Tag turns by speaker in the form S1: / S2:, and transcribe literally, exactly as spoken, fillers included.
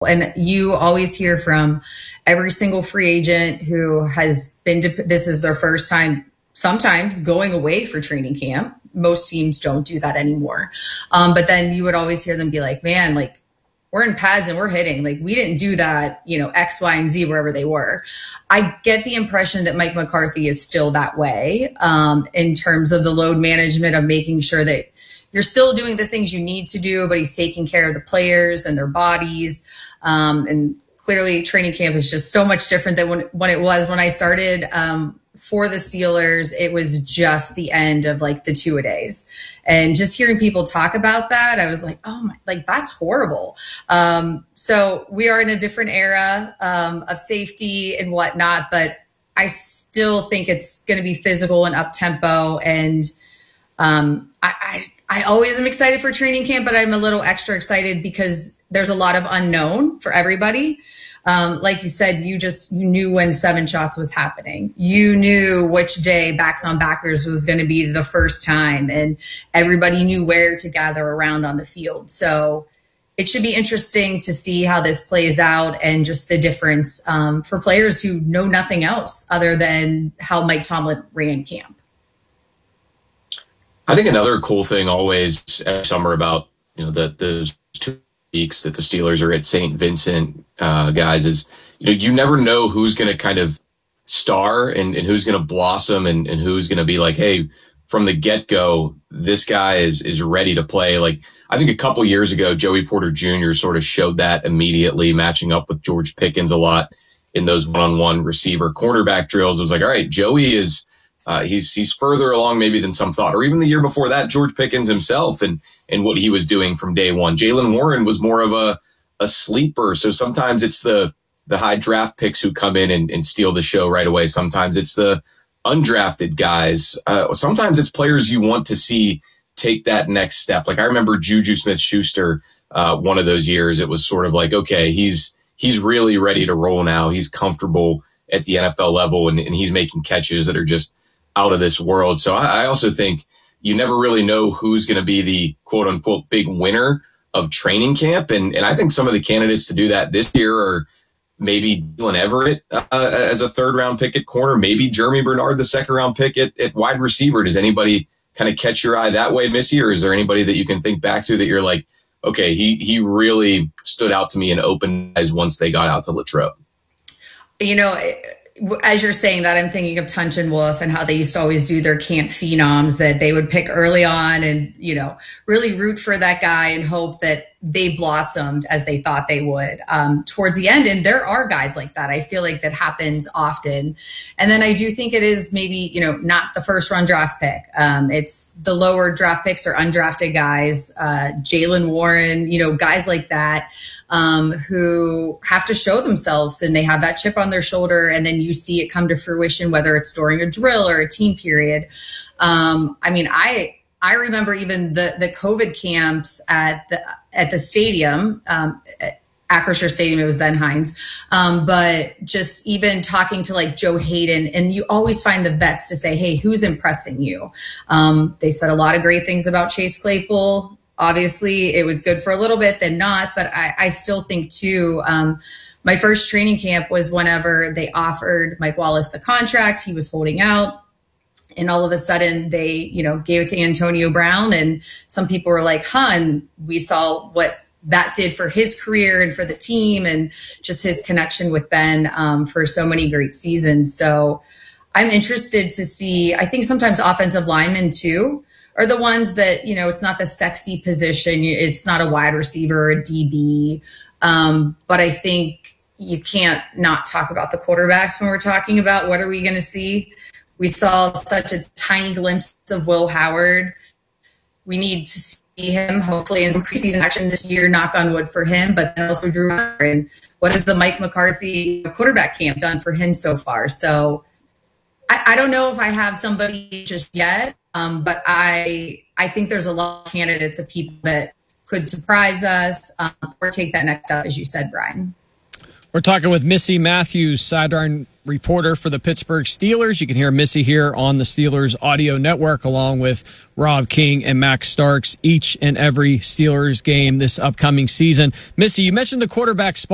S1: And you always hear from every single free agent who has been to, this is their first time sometimes going away for training camp. Most teams don't do that anymore. Um, but then you would always hear them be like, man, like, we're in pads and we're hitting. Like, we didn't do that, you know, X, Y, and Z wherever they were. I get the impression that Mike McCarthy is still that way um, in terms of the load management of making sure that you're still doing the things you need to do, but he's taking care of the players and their bodies. Um, and clearly training camp is just so much different than when, when it was when I started um, for the Steelers. It was just the end of like the two-a-days. And just hearing people talk about that, I was like, oh my, like that's horrible. Um, so we are in a different era um, of safety and whatnot, but I still think it's going to be physical and up tempo. And um, I, I, I always am excited for training camp, but I'm a little extra excited because there's a lot of unknown for everybody. Um, like you said, you just, you knew when seven shots was happening. You knew which day backs on backers was going to be the first time, and everybody knew where to gather around on the field. So it should be interesting to see how this plays out and just the difference um, for players who know nothing else other than how Mike Tomlin ran camp.
S2: I think another cool thing always every summer about, you know, that those two weeks that the Steelers are at Saint Vincent, uh, guys, is, you know, you never know who's going to kind of star and, and who's going to blossom and, and who's going to be like, hey, from the get-go, this guy is is ready to play. Like, I think a couple years ago, Joey Porter Junior sort of showed that immediately, matching up with George Pickens a lot in those one-on-one receiver cornerback drills. It was like, all right, Joey is uh, he's he's further along maybe than some thought. Or even the year before that, George Pickens himself and and what he was doing from day one. Jaylen Warren was more of a a sleeper. So sometimes it's the the high draft picks who come in and, and steal the show right away. Sometimes it's the undrafted guys. Uh, sometimes it's players you want to see take that next step. Like I remember Juju Smith-Schuster, uh, one of those years, it was sort of like, okay, he's he's really ready to roll now. He's comfortable at the N F L level, and, and he's making catches that are just out of this world. So I, I also think you never really know who's going to be the quote unquote big winner of training camp. And, and I think some of the candidates to do that this year are maybe Dylan Everett uh, as a third round pick at corner, maybe Jeremy Bernard, the second round pick at, at wide receiver. Does anybody kind of catch your eye that way, Missy? Or is there anybody that you can think back to that you're like, okay, he, he really stood out to me and opened eyes once they got out to Latrobe?
S1: You know, as you're saying that, I'm thinking of Tunch and Wolf and how they used to always do their camp phenoms that they would pick early on and, you know, really root for that guy and hope that they blossomed as they thought they would um, towards the end. And there are guys like that. I feel like that happens often. And then I do think it is maybe, you know, not the first round draft pick. Um, it's the lower draft picks or undrafted guys, uh, Jaylen Warren, you know, guys like that. Um, who have to show themselves and they have that chip on their shoulder, and then you see it come to fruition, whether it's during a drill or a team period. Um, I mean, I I remember even the the COVID camps at the at the stadium, um, at Acrisure Stadium, it was then Heinz, um, but just even talking to like Joe Hayden, and you always find the vets to say, hey, who's impressing you? Um, they said a lot of great things about Chase Claypool. Obviously, it was good for a little bit, then not. But I, I still think, too, um, my first training camp was whenever they offered Mike Wallace the contract. He was holding out. And all of a sudden, they, you know, gave it to Antonio Brown. And some people were like, huh, and we saw what that did for his career and for the team and just his connection with Ben um, for so many great seasons. So I'm interested to see, I think sometimes offensive linemen, too, are the ones that, you know, it's not the sexy position. It's not a wide receiver or a D B. Um, but I think you can't not talk about the quarterbacks when we're talking about what are we going to see. We saw such a tiny glimpse of Will Howard. We need to see him hopefully in some preseason action this year, knock on wood for him, but then also Drew. And what has the Mike McCarthy quarterback camp done for him so far? So I, I don't know if I have somebody just yet. Um, but I I think there's a lot of candidates of people that could surprise us um, or take that next step, as you said, Brian.
S3: We're talking with Missy Matthews, sideline reporter for the Pittsburgh Steelers. You can hear Missy here on the Steelers Audio Network, along with Rob King and Max Starks, each and every Steelers game this upcoming season. Missy, you mentioned the quarterback spot.